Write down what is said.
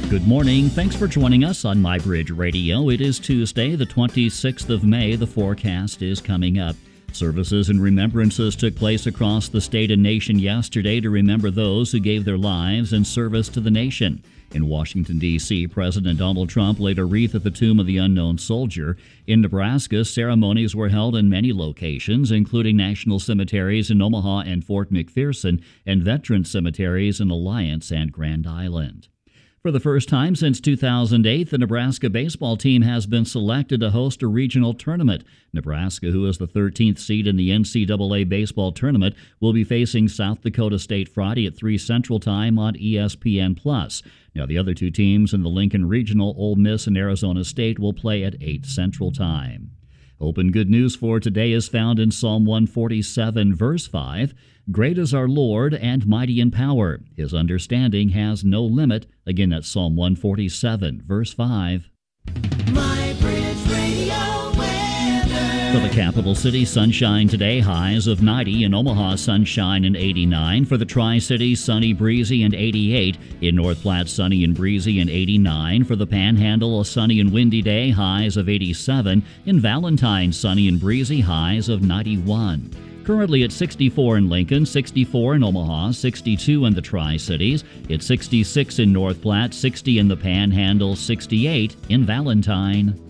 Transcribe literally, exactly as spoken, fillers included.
Good morning. Thanks for joining us on MyBridge Radio. It is Tuesday, the twenty-sixth of May. The forecast is coming up. Services and remembrances took place across the state and nation yesterday to remember those who gave their lives in service to the nation. In Washington, D C, President Donald Trump laid a wreath at the tomb of the unknown soldier. In Nebraska, ceremonies were held in many locations, including national cemeteries in Omaha and Fort McPherson, and veteran cemeteries in Alliance and Grand Island. For the first time since two thousand eight, the Nebraska baseball team has been selected to host a regional tournament. Nebraska, who is the thirteenth seed in the N C double A baseball tournament, will be facing South Dakota State Friday at three Central Time on E S P N plus. Now, the other two teams in the Lincoln Regional, Ole Miss and Arizona State, will play at eight Central Time. Hope and good news for today is found in Psalm one forty-seven, verse five. Great is our Lord and mighty in power. His understanding has no limit. Again, that's Psalm one forty-seven, verse five. MyBridge Radio weather. For the capital city, sunshine today, highs of ninety. In Omaha, sunshine and eighty-nine. For the Tri-Cities, sunny, breezy, and eighty-eight. In North Platte, sunny and breezy and eighty-nine. For the Panhandle, a sunny and windy day, highs of eighty-seven. In Valentine, sunny and breezy, highs of ninety-one. Currently at sixty-four in Lincoln, sixty-four in Omaha, sixty-two in the Tri-Cities. It's sixty-six in North Platte, sixty in the Panhandle, sixty-eight in Valentine.